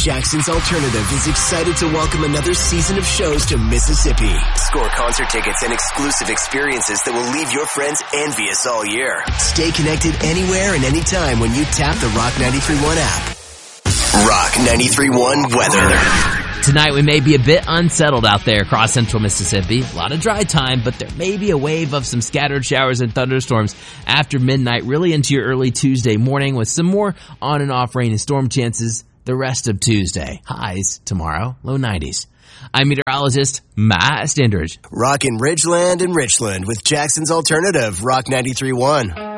Jackson's Alternative is excited to welcome another season of shows to Mississippi. Score concert tickets and exclusive experiences that will leave your friends envious all year. Stay connected anywhere and anytime when you tap the Rock 93.1 app. Rock 93.1 weather. Tonight we may be a bit unsettled out there across central Mississippi. A lot of dry time, but there may be a wave of some scattered showers and thunderstorms after midnight, really into your early Tuesday morning, with some more on and off rain and storm chances the rest of Tuesday. Highs tomorrow, low 90s. I'm meteorologist Matt Standridge. Rockin' Ridgeland and Richland with Jackson's Alternative, Rock 93.1.